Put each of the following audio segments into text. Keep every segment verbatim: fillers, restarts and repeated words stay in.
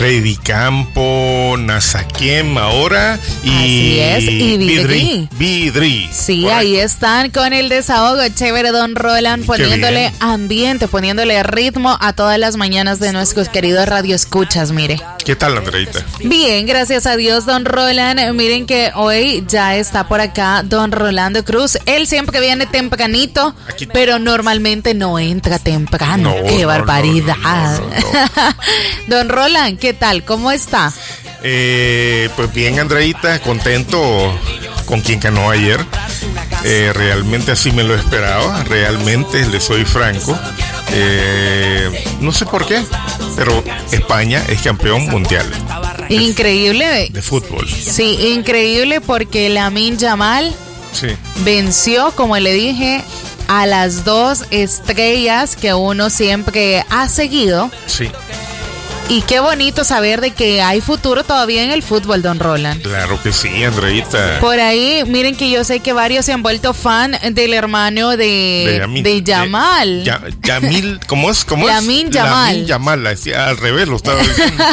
Freddy Campo, Nazaquem ahora y Así es, y Vidri. Vidri. Sí, correcto. ahí están con el desahogo chévere, don Roland, poniéndole ambiente, poniéndole ritmo a todas las mañanas de nuestros queridos radioescuchas, mire. ¿Qué tal, Andreita? Bien, gracias a Dios, don Roland. Miren que hoy ya está por acá don Rolando Cruz. Él siempre viene tempranito, Aquí... pero normalmente no entra temprano. No, ¡Qué no, barbaridad! No, no, no, no. Don Roland, ¿qué tal? ¿Cómo está? Eh, pues bien, Andreita, contento con quien ganó ayer. Eh, realmente así me lo esperaba. Realmente, le soy franco. Eh, no sé por qué, pero España es campeón mundial. Increíble. De, de fútbol. Sí, increíble porque Lamine Yamal sí. venció, como le dije, a las dos estrellas que uno siempre ha seguido. Sí. Y qué bonito saber de que hay futuro todavía en el fútbol, don Roland. Claro que sí, Andreita. Por ahí, miren que yo sé que varios se han vuelto fan del hermano de, de, Yamin, de Yamal. De, ya, Yamil, ¿cómo es? ¿Cómo Lamine es? Yamal. Lamine Yamal, al revés lo estaba diciendo.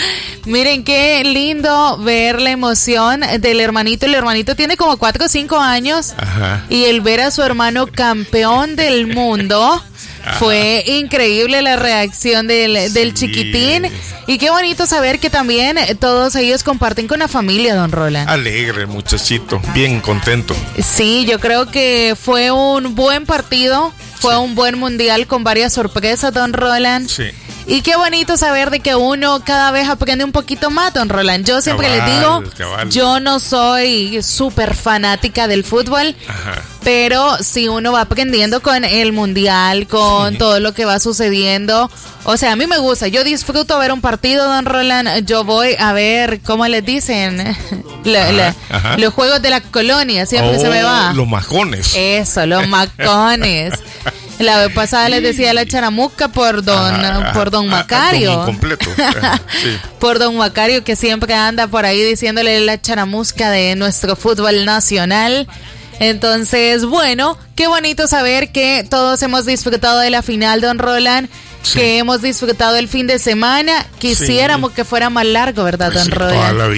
Miren qué lindo ver la emoción del hermanito. El hermanito tiene como cuatro o cinco años. Ajá. Y el ver a su hermano campeón del mundo... Ajá. Fue increíble la reacción del, del sí. chiquitín. Y qué bonito saber que también todos ellos comparten con la familia, don Roland. Alegre, muchachito, bien contento. Sí, yo creo que fue un buen partido. Fue sí. un buen mundial con varias sorpresas, don Roland. Sí. Y qué bonito saber de que uno cada vez aprende un poquito más, don Roland. Yo siempre cabal, les digo, cabal. Yo no soy súper fanática del fútbol, ajá. pero si uno va aprendiendo con el mundial, con sí. todo lo que va sucediendo. O sea, a mí me gusta, yo disfruto ver un partido, don Roland. Yo voy a ver, ¿cómo les dicen? la, ajá, la, ajá. Los juegos de la colonia, siempre oh, se me va. Los macones. Eso, los macones. La vez pasada les decía la charamusca por don, ah, por don Macario. Don incompleto. Sí. Por don Macario, que siempre anda por ahí diciéndole la charamusca de nuestro fútbol nacional. Entonces, bueno, qué bonito saber que todos hemos disfrutado de la final, don Roland. Sí. Que hemos disfrutado el fin de semana. Quisiéramos sí. que fuera más largo, ¿verdad, pues don Roland? Toda la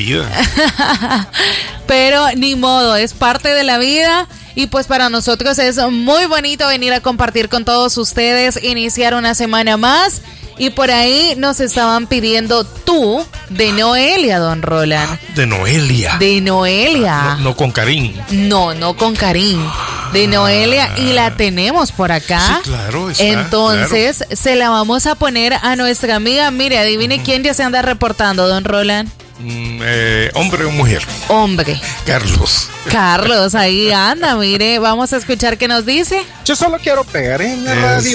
vida. Pero ni modo, es parte de la vida. Y pues para nosotros es muy bonito venir a compartir con todos ustedes, iniciar una semana más. Y por ahí nos estaban pidiendo tú de Noelia, don Roland. De Noelia. De Noelia. No, no con Karim. No, no con Karim. De Noelia, y la tenemos por acá. Sí, claro, está, entonces claro. se la vamos a poner a nuestra amiga. Mire, adivine uh-huh. quién ya se anda reportando, don Roland. Mm, eh, ¿Hombre o mujer? Hombre. Carlos. Carlos, ahí anda, mire, vamos a escuchar qué nos dice. Yo solo quiero pegar en la radio.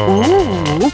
Uh.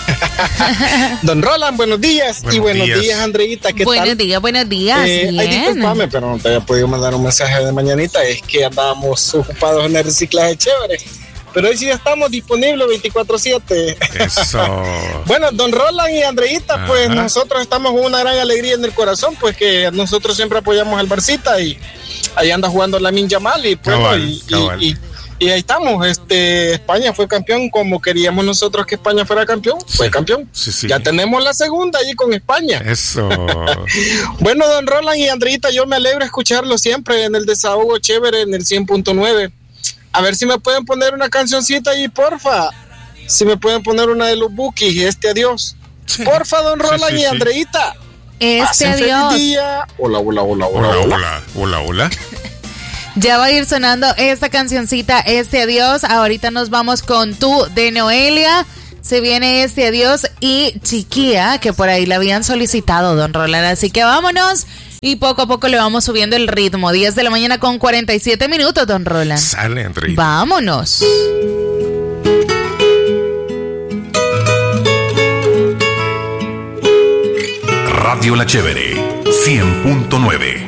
Don Roland, buenos días. Buenos y buenos días, días Andreita, ¿qué buenos tal? Buenos días, buenos días. Eh, ay, disculpame, pero no te había podido mandar un mensaje de mañanita. Es que andábamos ocupados en el reciclaje chévere. Pero hoy sí estamos disponibles veinticuatro siete. Eso. Bueno, don Roland y Andreita, ajá. pues nosotros estamos con una gran alegría en el corazón, pues que nosotros siempre apoyamos al Barcita y ahí anda jugando Lamine Yamal y, pues, cabal, y, cabal. Y, y, y ahí estamos. Este, España fue campeón como queríamos nosotros que España fuera campeón. Sí. Fue campeón. Sí, sí. Ya tenemos la segunda ahí con España. Eso. Bueno, don Roland y Andreita, yo me alegro escucharlo siempre en el desahogo chévere en el cien punto nueve. A ver si me pueden poner una cancioncita ahí, porfa. Si me pueden poner una de los Bukis, este adiós. Sí. Porfa, don Roland sí, sí, y Andreita. Este adiós. Hola, hola, hola, hola, hola, hola, hola, hola. Ya va a ir sonando esta cancioncita, este adiós. Ahorita nos vamos con Tú de Noelia. Se viene este adiós y Chiquilla, que por ahí la habían solicitado, don Roland. Así que vámonos. Y poco a poco le vamos subiendo el ritmo. diez de la mañana con cuarenta y siete minutos, don Roland. Sale, Andrés. Vámonos. Radio La Chévere, cien punto nueve.